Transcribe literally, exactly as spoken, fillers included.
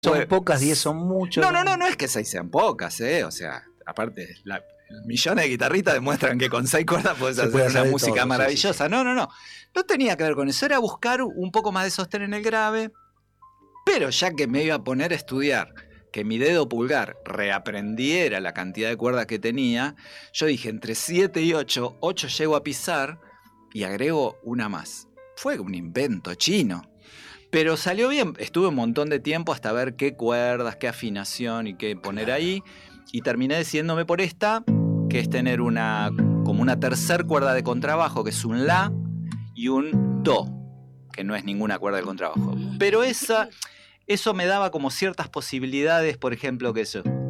Son pues, pocas, diez son muchos. No, no, no, no es que seis sean pocas, ¿eh? O sea, aparte, la, millones de guitarristas demuestran que con seis cuerdas podés Se hacer puede una hacer de música todo, sí, maravillosa. sí, sí. No, no, no. No tenía que ver con eso. Era buscar un poco más de sostén en el grave. Pero ya que me iba a poner a estudiar, que mi dedo pulgar reaprendiera la cantidad de cuerdas que tenía, yo dije, entre siete y ocho, ocho llego a pisar y agrego una más. Fue un invento chino. Pero salió bien, estuve un montón de tiempo hasta ver qué cuerdas, qué afinación y qué poner Claro. ahí. Y terminé decidiéndome por esta, que es tener una como una tercer cuerda de contrabajo, que es un La y un Do, que no es ninguna cuerda de contrabajo. Pero esa, eso me daba como ciertas posibilidades, por ejemplo, que eso,